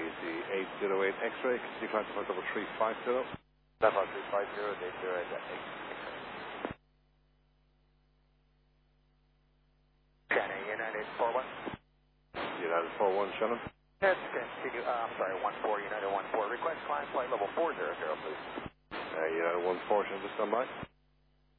the 808 X-ray, can you climb to 3350? 3350, 808 X. Shannon, United 41. United 41, Shannon. Yes, continue, I'm sorry, 14, United 14. Request climb flight level 400, please. United 140, just on by.